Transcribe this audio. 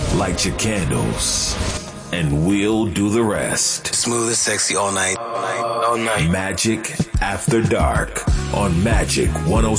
Light your candles, and we'll do the rest. Smooth and sexy all night. All night. Magic After Dark on Magic 106.